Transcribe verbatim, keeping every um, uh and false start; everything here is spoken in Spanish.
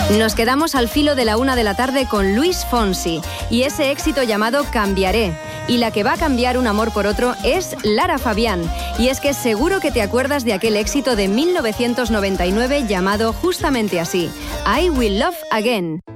Nos quedamos al filo de la una de la tarde con Luis Fonsi y ese éxito llamado Cambiaré. Y la que va a cambiar un amor por otro es Lara Fabián. Y es que seguro que te acuerdas de aquel éxito de mil novecientos noventa y nueve llamado justamente así, I Will Love Again.